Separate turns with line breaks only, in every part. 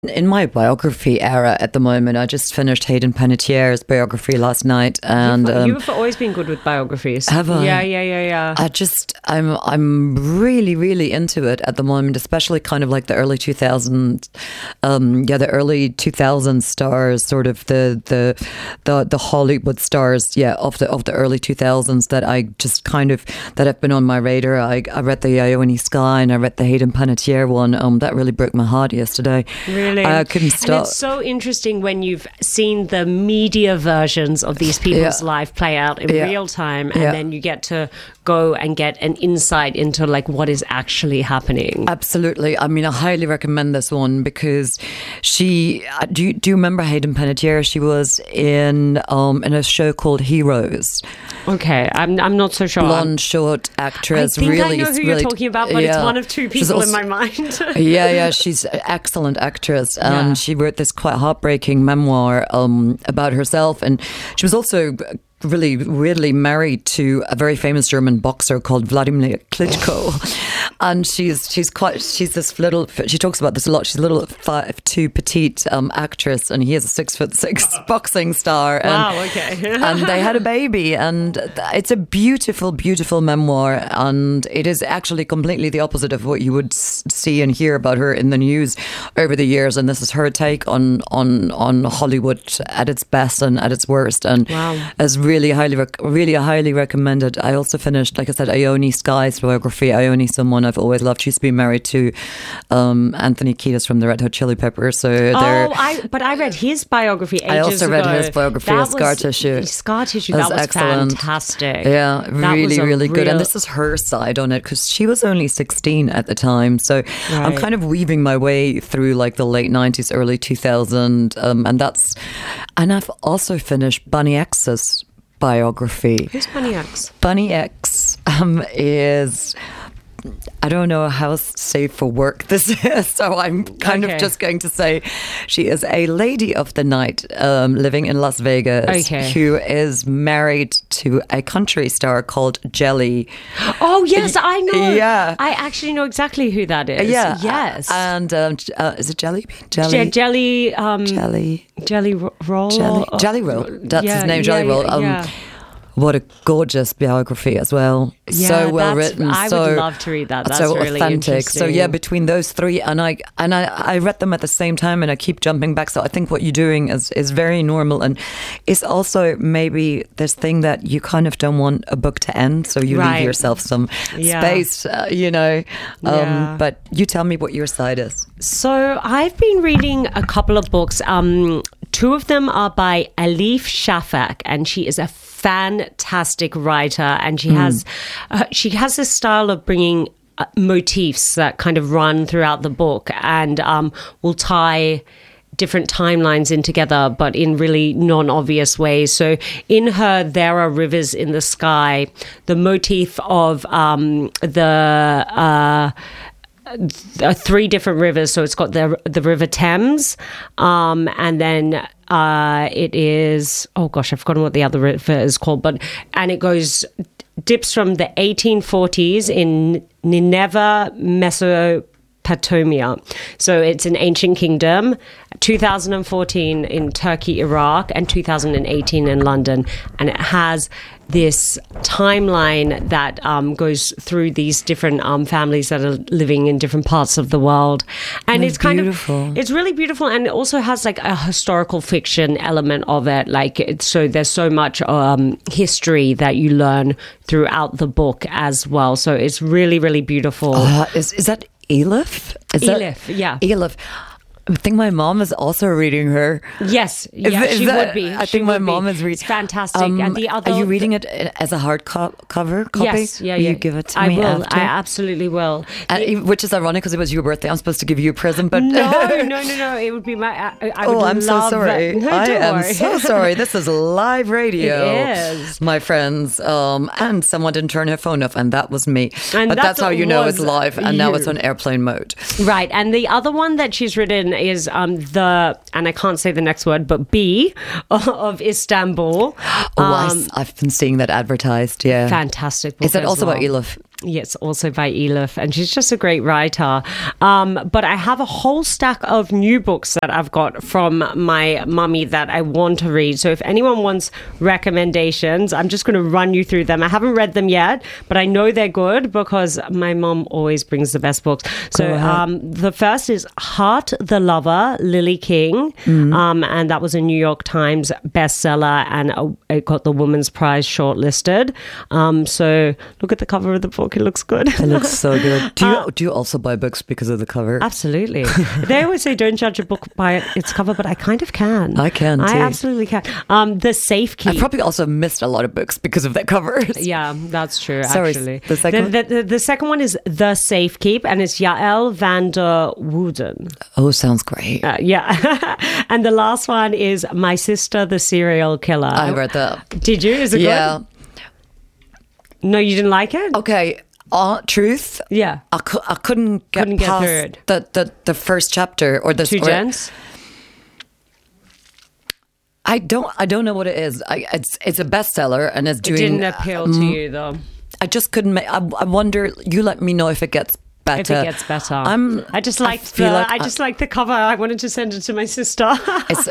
In my biography era at the moment, I just finished Hayden Panettiere's biography last night, and
you've always been good with biographies.
Have I?
Yeah.
I'm really, really into it at the moment, especially kind of like the early 2000s. The early 2000s stars, sort of the Hollywood stars, of the early 2000s that I just kind of that have been on my radar. I read the Ione Skye and I read the Hayden Panettiere one. That really broke my heart yesterday.
Really?
I couldn't stop.
And it's so interesting when you've seen the media versions of these people's life play out in real time, and then you get to go and get an insight into like what is actually happening.
Absolutely. I mean, I highly recommend this one because she. Do you remember Hayden Panettiere? She was in a show called Heroes.
Okay, I'm not so sure.
Blonde, short actress.
I think
really,
I know who you're talking about, but it's one of two people
also,
in my mind.
She's an excellent actress. And she wrote this quite heartbreaking memoir about herself. And she was also really weirdly married to a very famous German boxer called Vladimir Klitschko. And she's this little, she talks about this a lot. She's a little 5'2" petite actress, and he is a 6'6" boxing star. And,
wow, okay.
and they had a baby, and it's a beautiful, beautiful memoir. And it is actually completely the opposite of what you would see and hear about her in the news over the years. And this is her take on Hollywood at its best and at its worst. And as really highly recommended. I also finished, like I said, Ione Skye's biography. Ione, someone I've always loved. She's been married to Anthony Kiedis from the Red Hot Chili Peppers. So
I read his biography ages ago.
I also read his biography, Scar Tissue.
Scar Tissue, that was
excellent.
Fantastic.
Yeah, really good. And this is her side on it because she was only 16 at the time. So I'm kind of weaving my way through like the late 90s, early 2000s. And I've also finished Bunny X's biography.
Who's Bunny X?
Bunny X is... I don't know how safe for work this is, so I'm kind of just going to say she is a lady of the night living in Las Vegas who is married to a country star called Jelly.
Oh, yes, I know.
Yeah.
I actually know exactly who that is.
Yeah.
Yes.
And is it Jelly?
Jelly Roll?
Jelly Roll. That's his name, Jelly Roll. What a gorgeous biography as well.
Yeah,
so well written.
I would love to read that. That's
so
really
authentic. So
interesting.
between those three, and I read them at the same time, and I keep jumping back. So I think what you're doing is very normal, and it's also maybe this thing that you kind of don't want a book to end, so you leave yourself some space, But you tell me what your side is.
So I've been reading a couple of books. Two of them are by Elif Shafak, and she is a fantastic writer, and she has this style of bringing motifs that kind of run throughout the book, and will tie different timelines in together, but in really non-obvious ways. So in her There Are Rivers in the Sky, the motif of three different rivers. So it's got the River Thames, and then it is, oh gosh, I've forgotten what the other river is called, and it dips from the 1840s in Nineveh, Mesopotamia. So it's an ancient kingdom, 2014 in Turkey, Iraq, and 2018 in London. And it has this timeline that goes through these different families that are living in different parts of the world. And it's kind
beautiful.
It's really beautiful, and it also has like a historical fiction element of it. So there's so much history that you learn throughout the book as well. So it's really, really beautiful.
Is that Elif?
Yeah.
Elif. I think my mom is also reading her.
Yes, she would be.
I think my mom is reading.
It's fantastic. And the other,
are you reading it as a hardcover copy?
Yes, yeah.
Will you give it to me
will.
after?
I absolutely will.
Which is ironic because it was your birthday. I'm supposed to give you a present, but
no. It would be my.
I'm so sorry.
No,
I am
worry.
so sorry. This is live radio.
It is,
my friends. And someone didn't turn her phone off, and that was me. But that's how you know it's live, and now it's on airplane mode.
Right. And the other one that she's written is and I can't say the next word, but B of Istanbul.
I've been seeing that advertised. Yeah,
fantastic book.
Is that also about Elif?
Yes, also by Elif, and she's just a great writer. But I have a whole stack of new books that I've got from my mummy that I want to read. So if anyone wants recommendations, I'm just going to run you through them. I haven't read them yet, but I know they're good because my mum always brings the best books. So the first is Heart the Lover, Lily King, and that was a New York Times bestseller, and it got the Women's Prize shortlisted. So look at the cover of the book. It looks good.
It looks so good. Do you also buy books because of the cover?
Absolutely. They always say don't judge a book by its cover, but I kind of can.
I can too.
I absolutely can. The Safe Keep.
I probably also missed a lot of books because of their covers.
Yeah, that's true.
Sorry,
actually,
the second one?
The second one is The Safe Keep, and it's Yael van der Wooden.
Oh, sounds great.
Yeah. And the last one is My Sister, the Serial Killer.
I read that.
Did you? Is it good? No, you didn't like it?
Okay. Truth.
Yeah.
I couldn't get past
through it.
the first chapter or the
Two Gents.
I don't know what it is. It's a bestseller and it's doing.
It didn't appeal to you though.
I just couldn't. I wonder. You let me know if it gets better.
If it gets better. I just liked the cover. I wanted to send it to my sister.
It's,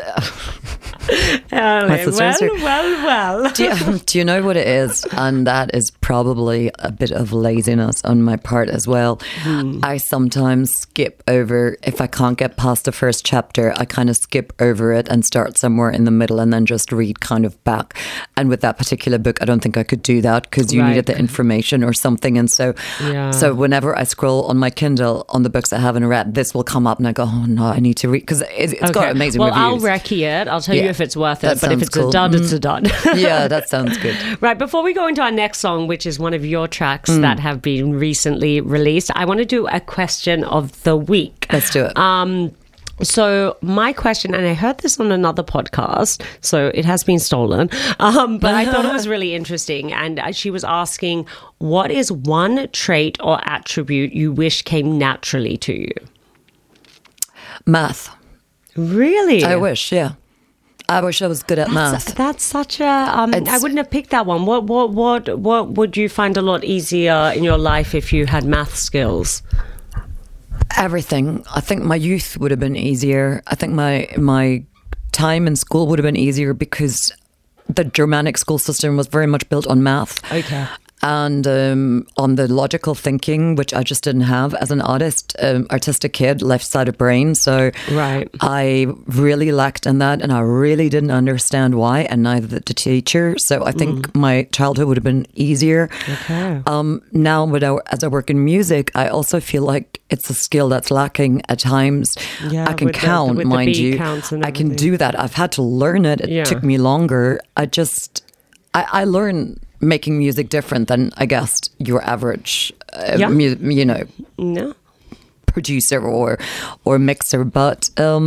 well.
Do you know what it is? And that is probably a bit of laziness on my part as well. I sometimes skip over, if I can't get past the first chapter, I kind of skip over it and start somewhere in the middle and then just read kind of back. And with that particular book, I don't think I could do that because you needed the information or something. And so whenever I scroll on my Kindle on the books I haven't read, this will come up and I go, oh no, I need to read, because it's got amazing reviews.
Well, I'll recce it. I'll tell you if it's worth it, but if it's
cool.
a dud, it's a dud.
Yeah, that sounds good.
Right, before we go into our next song, which is one of your tracks that have been recently released, I want to do a question of the week.
Let's do it.
So my question, and I heard this on another podcast, so it has been stolen, but I thought it was really interesting. And she was asking, what is one trait or attribute you wish came naturally to you?
Math.
Really?
I wish, yeah. I wish I was good at math.
That's such a. I wouldn't have picked that one. What would you find a lot easier in your life if you had math skills?
Everything. I think my youth would have been easier. I think my time in school would have been easier because the Germanic school system was very much built on math.
Okay.
And on the logical thinking, which I just didn't have as an artistic kid, left-sided brain. So I really lacked in that, and I really didn't understand why, and neither did the teacher. So I think my childhood would have been easier.
Okay.
Now, as I work in music, I also feel like it's a skill that's lacking at times.
Yeah,
I can count, mind you. I can do that. I've had to learn it. It took me longer. I learn making music different than, I guess, your average, producer or mixer. But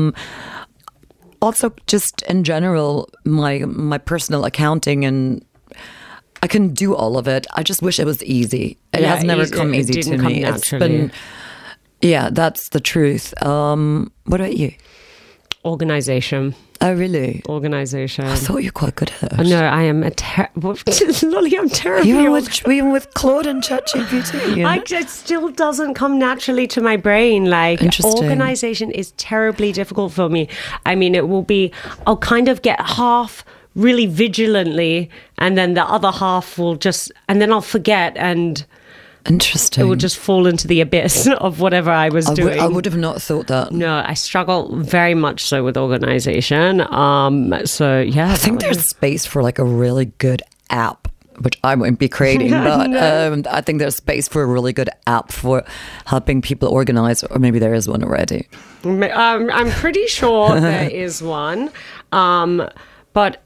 also just in general, my personal accounting, and I can do all of it. I just wish it was easy. It has never come easy to me. It's been, that's the truth. What about you?
Organization.
Oh, really?
Organization.
I thought you were quite good at it.
No, I am Lolly, I'm terrible.
Even with Claude and ChatGPT. You know?
It still doesn't come naturally to my brain. Like, organization is terribly difficult for me. I mean, I'll kind of get half really vigilantly, and then the other half will and then I'll forget, and
interesting.
It would just fall into the abyss of whatever I was doing.
I would have not thought that.
No, I struggle very much so with organization. I
think there's space for like a really good app, which I won't be creating, but I think there's space for a really good app for helping people organize, or maybe there is one already.
I'm pretty sure there is one. But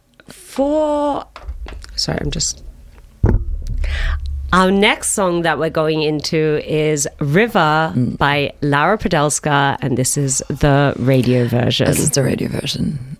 our next song that we're going into is River by Laura Podelska, and this is the radio version.
This is the radio version.